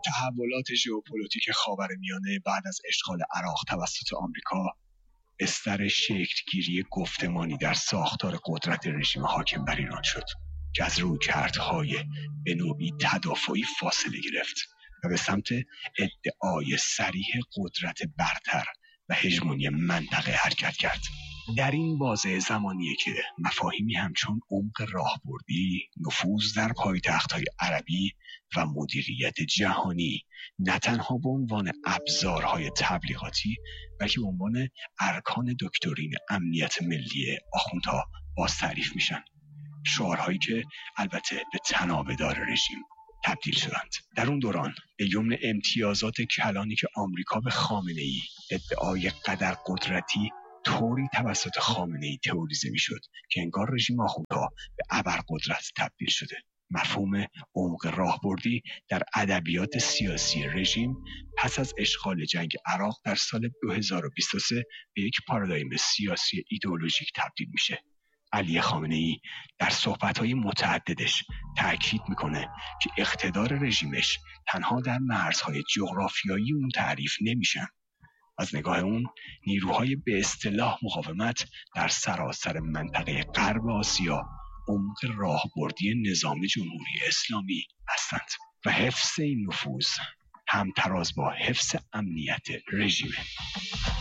تحولات ژئوپلیتیک خاورمیانه بعد از اشغال عراق توسط آمریکا، بستر شکل‌گیری گفتمانی در ساختار قدرت رژیم حاکم بر ایران شد که از رویکردهای به نوعی تدافعی فاصله گرفت و به سمت ادعای صریح قدرت برتر و هژمونی منطقه حرکت کرد. در این بازه زمانیه که مفاهیمی همچون عمق راهبردی، نفوذ در پایتخت‌های عربی و مدیریت جهانی نه تنها به عنوان ابزارهای تبلیغاتی بلکه به عنوان ارکان دکترین امنیت ملی آخوندها باز تعریف میشن. شعارهایی که البته به تنابه‌دار رژیم تبدیل شدند. در اون دوران به یمن امتیازات کلانی که آمریکا به خامنه‌ای ادعای قدر قدرتی طوری توسط خامنه‌ای تئوریزه میشد که انگار رژیم آخوندها به ابرقدرت تبدیل شده. مفهوم عمق راهبردی در ادبیات سیاسی رژیم پس از اشغال جنگ عراق در سال 2023 به یک پارادایم سیاسی ایدئولوژیک تبدیل میشه. علی خامنه‌ای در صحبت‌های متعددش تأکید میکنه که اقتدار رژیمش تنها در مرزهای جغرافیایی اون تعریف نمیشن. از نگاه اون نیروهای به اصطلاح مقاومت در سراسر منطقه غرب آسیا عمق راهبردی نظام جمهوری اسلامی هستند و حفظ این نفوذ همتراز با حفظ امنیت رژیمه.